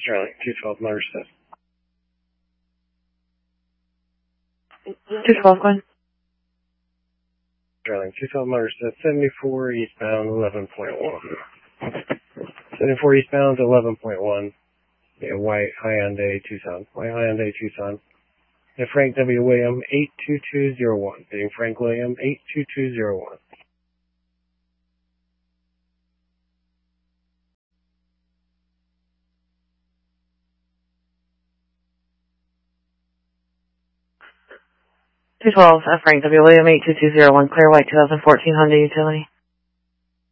Charlie, 212 motor set. 212, go ahead. Charlie, 212 motor set, 74 eastbound, 11.1. 74 eastbound, 11.1. Yeah, white Hyundai Tucson. White Hyundai Tucson. Yeah, Frank W. William, 82201. Being Frank William, 82201. Frank W. William, 82201, Clear White 2014 Hyundai Utility.